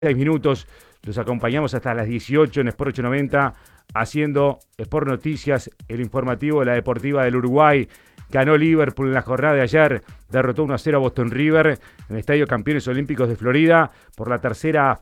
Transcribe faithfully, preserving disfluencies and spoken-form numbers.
seis minutos, los acompañamos hasta las dieciocho en Sport ochocientos noventa, haciendo Sport Noticias, el informativo de la Deportiva del Uruguay. Ganó Liverpool en la jornada de ayer, derrotó uno a cero a Boston River en el Estadio Campeones Olímpicos de Florida por la tercera